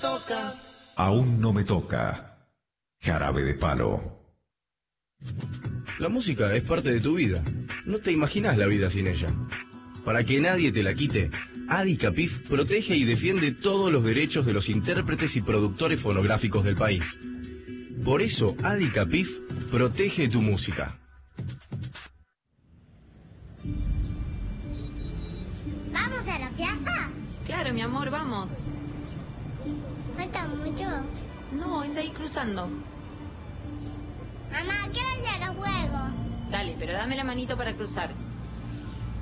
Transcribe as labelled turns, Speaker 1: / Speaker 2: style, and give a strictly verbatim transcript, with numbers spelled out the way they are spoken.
Speaker 1: toca.
Speaker 2: Aún no me toca. Jarabe de Palo.
Speaker 3: La música es parte de tu vida. No te imaginas la vida sin ella. Para que nadie te la quite, Adicapif protege y defiende todos los derechos de los intérpretes y productores fonográficos del país. Por eso, Adicapif protege tu música.
Speaker 4: ¿Vamos a la plaza?
Speaker 5: Claro, mi amor, vamos.
Speaker 4: ¿Falta mucho?
Speaker 5: No, es ahí cruzando.
Speaker 4: Mamá, quiero ir a los juegos.
Speaker 5: Dale, pero dame la manito para cruzar.